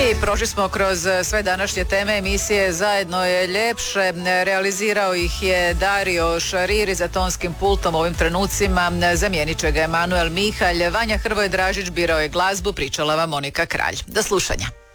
I prošli smo kroz sve današnje teme emisije Zajedno je ljepše. Realizirao ih je Dario Šariri, za tonskim pultom ovim trenucima zamijenit će ga Emanuel Mihalj. Vanja Hrvoje Dražić birao je glazbu, pričala vam Monika Kralj. Do slušanja.